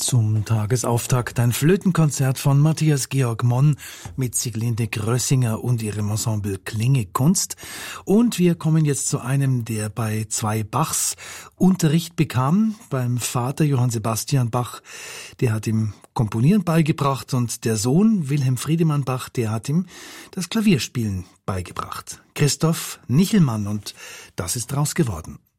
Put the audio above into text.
Zum Tagesauftakt ein Flötenkonzert von Matthias Georg Monn mit Sieglinde Grössinger und ihrem Ensemble Klingekunst. Und wir kommen jetzt zu einem, der bei zwei Bachs Unterricht bekam. Beim Vater Johann Sebastian Bach, der hat ihm Komponieren beigebracht, und der Sohn Wilhelm Friedemann Bach, der hat ihm das Klavierspielen beigebracht. Christoph Nichelmann, und das ist draus geworden.